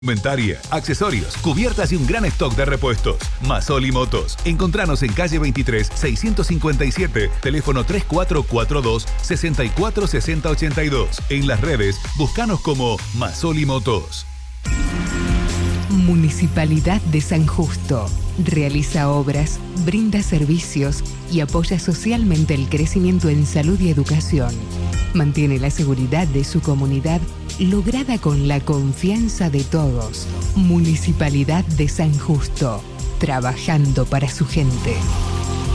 Inventaria, accesorios, cubiertas y un gran stock de repuestos. Masoli Motos. Encontranos en calle 23, 657, teléfono 3442-646082. En las redes, búscanos como Masoli Motos. Municipalidad de San Justo. Realiza obras, brinda servicios y apoya socialmente el crecimiento en salud y educación. Mantiene la seguridad de su comunidad lograda con la confianza de todos. Municipalidad de San Justo. Trabajando para su gente.